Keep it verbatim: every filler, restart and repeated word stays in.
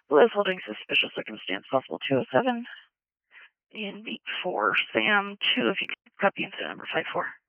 Blue is holding suspicious circumstance, possible two oh seven. And beat four, Sam two, if you could copy incident number five four.